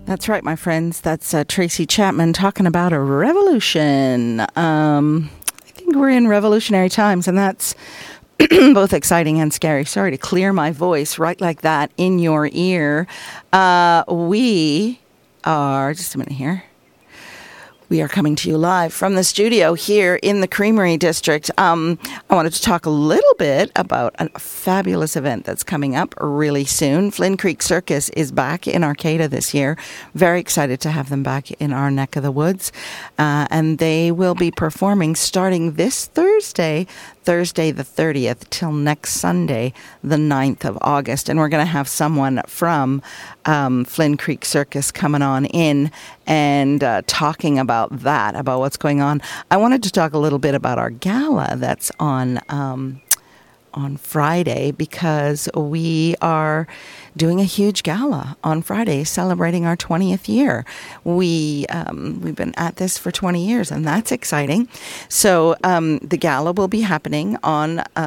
That's right, my friends. That's Tracy Chapman talking about a revolution. I think we're in revolutionary times, and that's both exciting and scary. Sorry to clear my voice right like that in your ear. We are, just a minute here. We are coming to you live from the studio here in the Creamery District. I wanted to talk a little bit about a fabulous event that's coming up really soon. Flynn Creek Circus is back in Arcata this year. Very excited to have them back in our neck of the woods. And they will be performing starting this Thursday the 30th, till next Sunday, the 9th of August. And we're going to have someone from Flynn Creek Circus coming on in and talking about that, about what's going on. I wanted to talk a little bit about our gala that's on Friday, because we are doing a huge gala on Friday celebrating our 20th year. We've been at this for 20 years, and that's exciting. So the gala will be happening on